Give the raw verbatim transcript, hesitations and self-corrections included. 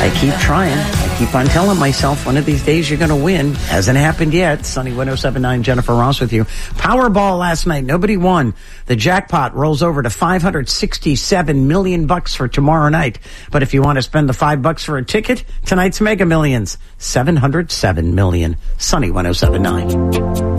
I keep trying. I keep on telling myself one of these days you're going to win. Hasn't happened yet. Sunny one oh seven point nine, Jennifer Ross with you. Powerball last night. Nobody won. The jackpot rolls over to five hundred sixty-seven million bucks for tomorrow night. But if you want to spend the five bucks for a ticket, tonight's Mega Millions, seven hundred seven million. Sunny one oh seven point nine.